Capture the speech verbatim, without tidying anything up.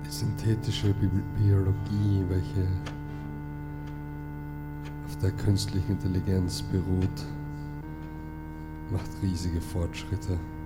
Die synthetische Bi Biologie, welche auf der künstlichen Intelligenz beruht, macht riesige Fortschritte.